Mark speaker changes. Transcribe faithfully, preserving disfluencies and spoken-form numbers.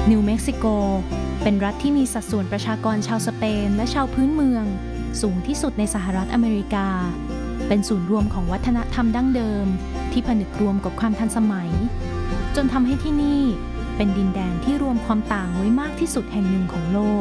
Speaker 1: นิวเม็กซิโกเป็นรัฐที่มีสัดส่วนประชากรชาวสเปนและชาวพื้นเมืองสูงที่สุดในสหรัฐอเมริกาเป็นศูนย์รวมของวัฒนธรรมดั้งเดิมที่ผนึกรวมกับความทันสมัยจนทำให้ที่นี่เป็นดินแดนที่รวมความต่างไว้มากที่สุดแห่งหนึ่งของโล